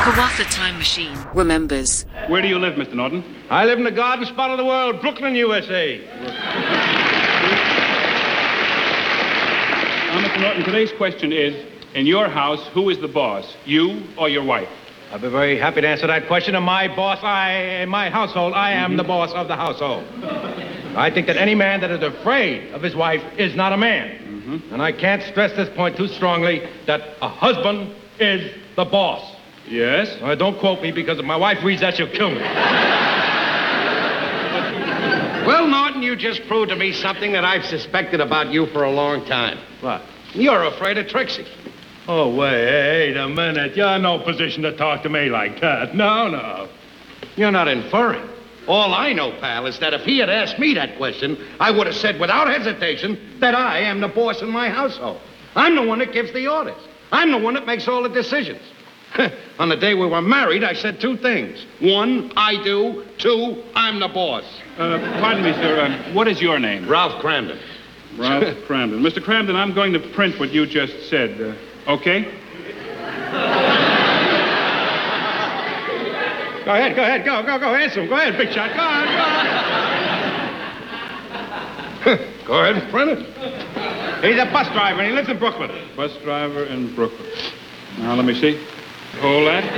Kawatha Time Machine remembers. Where do you live, Mr. Norton? I live in the garden spot of the world, Brooklyn, USA. Now, Mr. Norton, today's question is, in your house, who is the boss, you or your wife? I'll be very happy to answer that question. In my household, I am the boss of the household. I think that any man that is afraid of his wife is not a man. And I can't stress this point too strongly, that a husband is the boss. Yes? Don't quote me, because if my wife reads that, she'll kill me. Well, Norton, you just proved to me something that I've suspected about you for a long time. What? You're afraid of Trixie. Oh, wait a minute. You're in no position to talk to me like that. No. You're not inferring. All I know, pal, is that if he had asked me that question, I would have said without hesitation that I am the boss in my household. I'm the one that gives the orders. I'm the one that makes all the decisions. On the day we were married, I said two things. One, I do. Two, I'm the boss. Pardon me, sir. What is your name? Ralph Cramden. Ralph Cramden. Mr. Cramden, I'm going to print what you just said. Okay? Go ahead. Go. Answer him. Go ahead, big shot. Go on. Go ahead, print it. He's a bus driver, and he lives in Brooklyn. Bus driver in Brooklyn. Now, let me see. Hold that.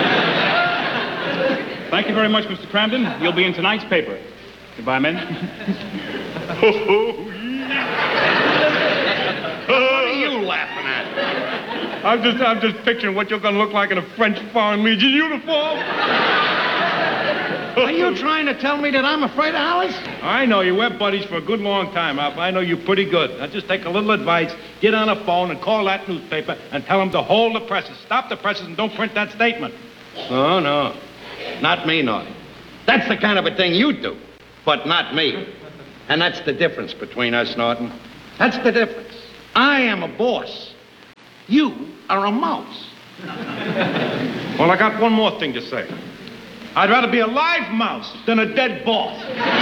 Thank you very much, Mr. Cramden. You'll be in tonight's paper. Goodbye, men. What are you laughing at? I'm just picturing what you're going to look like in a French Foreign Legion uniform. Are you trying to tell me that I'm afraid of Alice? I know you. We're buddies for a good long time, Alf. I know you pretty good. Now just take a little advice, get on a phone and call that newspaper and tell them to hold the presses. Stop the presses and don't print that statement. No. Not me, Norton. That's the kind of a thing you do, but not me. And that's the difference between us, Norton. That's the difference. I am a boss. You are a mouse. Well, I got one more thing to say. I'd rather be a live mouse than a dead boss.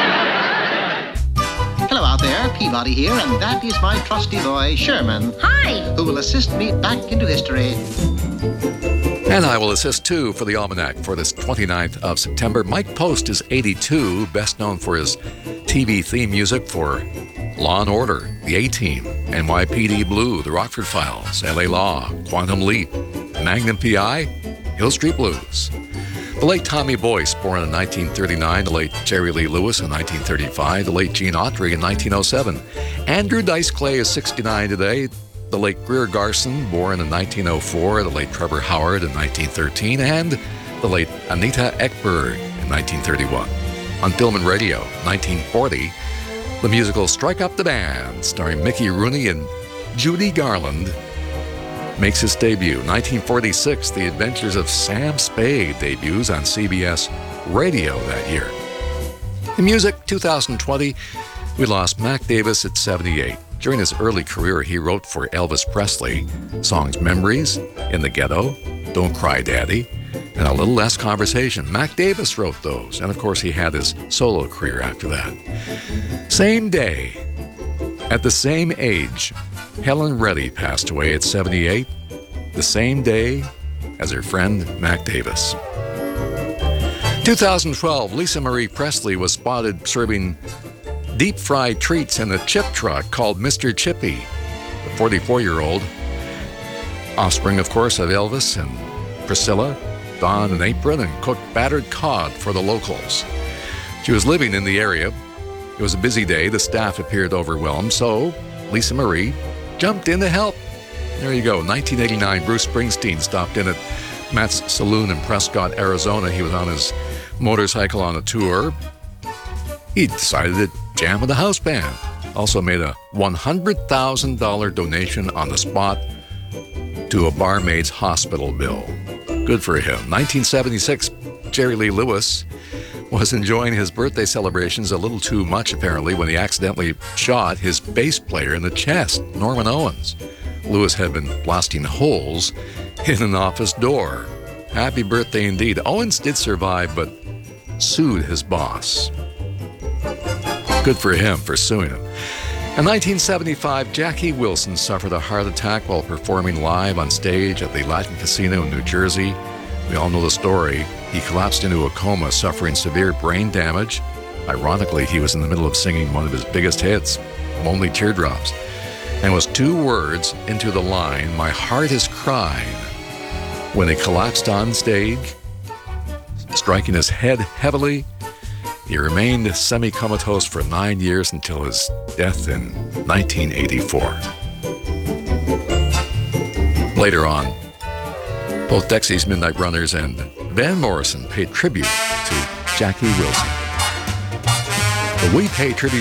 Hello out there, Peabody here, and that is my trusty boy, Sherman. Hi! Who will assist me back into history. And I will assist, too, for the Almanac for this 29th of September. Mike Post is 82, best known for his TV theme music for Law & Order, The A-Team, NYPD Blue, The Rockford Files, L.A. Law, Quantum Leap, Magnum P.I., Hill Street Blues. The late Tommy Boyce, born in 1939, the late Jerry Lee Lewis in 1935, the late Gene Autry in 1907. Andrew Dice Clay is 69 today. The late Greer Garson, born in 1904, the late Trevor Howard in 1913, and the late Anita Ekberg in 1931. On film and radio, 1940, the musical Strike Up the Band, starring Mickey Rooney and Judy Garland, makes its debut. 1946, The Adventures of Sam Spade debuts on CBS Radio that year. In music, 2020, we lost Mac Davis at 78. During his early career, he wrote for Elvis Presley songs Memories, In the Ghetto, Don't Cry Daddy, and A Little Less Conversation. Mac Davis wrote those, and of course he had his solo career after that. Same day, at the same age, Helen Reddy passed away at 78, the same day as her friend Mac Davis. 2012, Lisa Marie Presley was spotted serving deep-fried treats in a chip truck called Mr. Chippy. The 44-year-old, offspring, of course, of Elvis and Priscilla, donned an apron and cooked battered cod for the locals. She was living in the area. It was a busy day. The staff appeared overwhelmed, so Lisa Marie jumped in to help. There you go. 1989, Bruce Springsteen stopped in at Matt's Saloon in Prescott, Arizona. He was on his motorcycle on a tour. He decided to jam with the house band. Also made a $100,000 donation on the spot to a barmaid's hospital bill. Good for him. 1976, Jerry Lee Lewis was enjoying his birthday celebrations a little too much, apparently, when he accidentally shot his bass player in the chest, Norman Owens. Lewis had been blasting holes in an office door. Happy birthday indeed. Owens did survive, but sued his boss. Good for him for suing him. In 1975, Jackie Wilson suffered a heart attack while performing live on stage at the Latin Casino in New Jersey. We all know the story. He collapsed into a coma, suffering severe brain damage. Ironically, he was in the middle of singing one of his biggest hits, Lonely Teardrops, and was 2 words into the line, "My heart is crying," when he collapsed on stage, striking his head heavily. He remained semi-comatose for 9 years until his death in 1984. Later on, both Dexy's Midnight Runners and Van Morrison paid tribute to Jackie Wilson. But we pay tribute